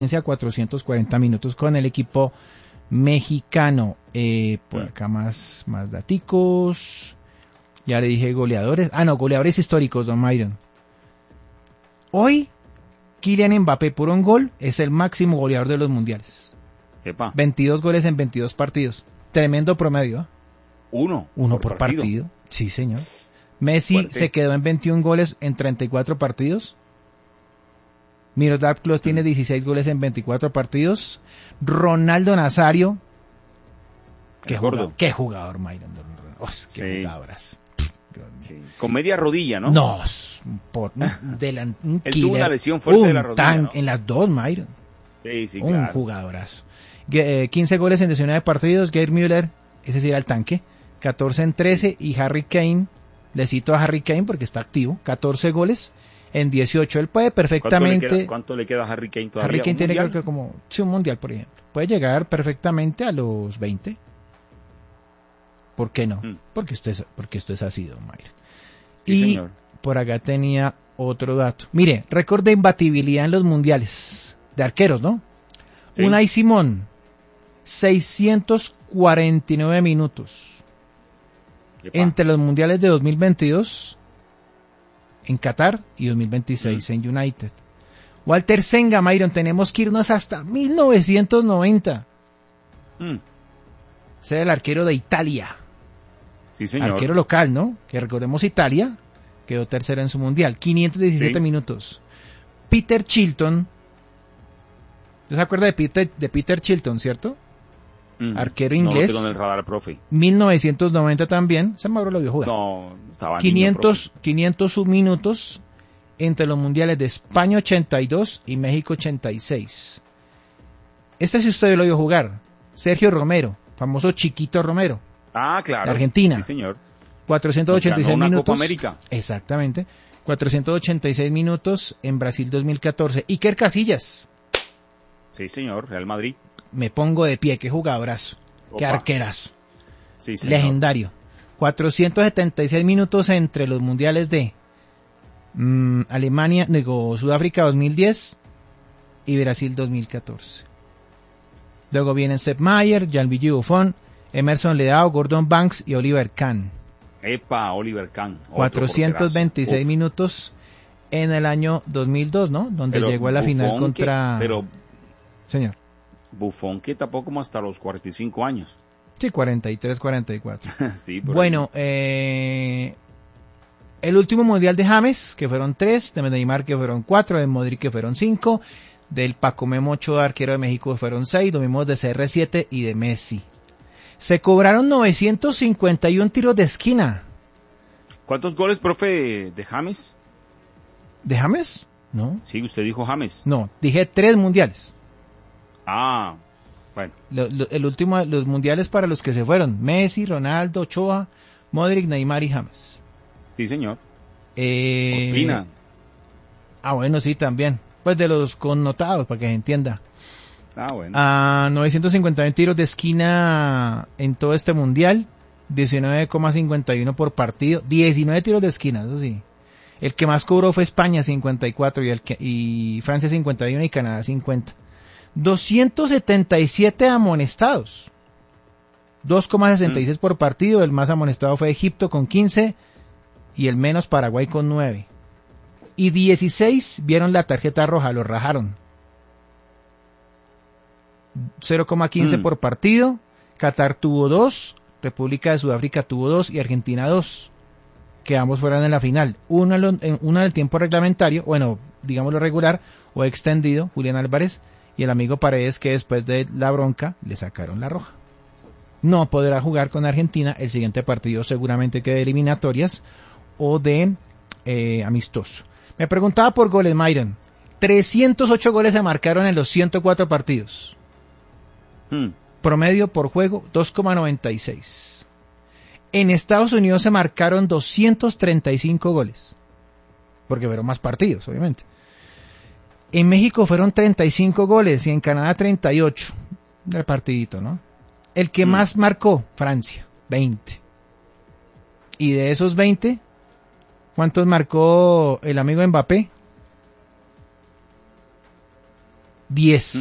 a 440 minutos con el equipo mexicano. Por acá más daticos. Ya le dije goleadores. Goleadores históricos, don Myron. Hoy, Kylian Mbappé por un gol es el máximo goleador de los mundiales. Epa. 22 goles en 22 partidos. Tremendo promedio. Uno por partido. Sí, señor. Messi Fuerte. se quedó en 21 goles en 34 partidos. Miroslav Klose tiene 16 goles en 24 partidos. Ronaldo Nazario. Qué jugador, Myron. Qué jugadoras. Sí. Con media rodilla, ¿no? No, un Él tuvo una lesión fuerte de la rodilla, ¿no? En las dos, Myron. Sí, Un claro. jugadorazo. 15 goles en 19 partidos. Gerd Müller, ese sí era el tanque. 14 en 13. Y Harry Kane, le cito a Harry Kane porque está activo. 14 goles en 18. Él puede perfectamente... ¿Cuánto le queda a Harry Kane todavía? Harry Kane tiene creo que como... Sí, un mundial, por ejemplo. Puede llegar perfectamente a los 20. ¿Por qué no? Porque esto es así, don Myron. Sí, y señor. Por acá tenía otro dato. Mire, récord de imbatibilidad en los mundiales de arqueros, ¿no? Sí. Unai Simón, 649 minutos. Epa. Entre los mundiales de 2022 en Qatar y 2026 en United. Walter Senga, Myron, tenemos que irnos hasta 1990. Ser el arquero de Italia. Sí, señor. Arquero local, ¿no? Que recordemos Italia, quedó tercero en su mundial. 517 minutos. Peter Chilton. ¿Se acuerda de Peter Chilton, cierto? Arquero inglés. No lo tengo en el radar, profe. 1990 también. San Mauro lo vio jugar. No, estaba 500 minutos entre los mundiales de España 82 y México 86. Este sí usted lo vio jugar. Sergio Romero, famoso Chiquito Romero. Ah, claro. De Argentina. Sí, señor. 486 ganó una minutos. Copa América. Exactamente. 486 minutos en Brasil 2014. Iker Casillas. Sí, señor. Real Madrid. Me pongo de pie, qué jugadorazo. Qué arquerazo. Sí, señor. Legendario. 476 minutos entre los mundiales de Alemania, Sudáfrica 2010 y Brasil 2014. Luego vienen Sepp Maier, Gianluigi Buffon, Emerson Leao, Gordon Banks y Oliver Kahn. Epa, Oliver Kahn. 426 minutos en el año 2002, ¿no? Donde llegó a la final contra... Señor. Buffon que tapó como hasta los 45 años. Sí, 43, 44. Sí, bueno, el último mundial de James, que fueron 3, de Neymar, que fueron 4, de Modric, que fueron 5, del Paco Memo Ochoa, arquero de México, que fueron 6, lo mismo de CR7 y de Messi. Se cobraron 951 tiros de esquina. ¿Cuántos goles, profe, de James? ¿De James? No. Sí, usted dijo James. No, dije 3 mundiales. Ah, bueno. El último, los mundiales para los que se fueron: Messi, Ronaldo, Ochoa, Modric, Neymar y James. Sí, señor. Ospina. Bueno, sí, también. Pues de los connotados, para que se entienda. Bueno. 951 tiros de esquina en todo este mundial. 19,51 por partido. 19 tiros de esquina, eso sí. El que más cobró fue España, 54, y Francia 51 y Canadá 50. 277 amonestados. 2,66 por partido. El más amonestado fue Egipto con 15 y el menos Paraguay con 9. Y 16 vieron la tarjeta roja, lo rajaron. 0,15 por partido. Qatar tuvo 2, República de Sudáfrica tuvo 2 y Argentina 2, que ambos fueron en la final. Una del tiempo reglamentario, bueno, digámoslo regular o extendido, Julián Álvarez, y el amigo Paredes, que después de la bronca le sacaron la roja. No podrá jugar con Argentina el siguiente partido, seguramente que de eliminatorias o de amistoso. Me preguntaba por goles, Myron. 308 goles se marcaron en los 104 partidos. Promedio por juego 2,96. En Estados Unidos se marcaron 235 goles, porque fueron más partidos, obviamente. En México fueron 35 goles y en Canadá 38. Un repartidito, ¿no? El que más marcó, Francia, 20. Y de esos 20, ¿cuántos marcó el amigo Mbappé? 10.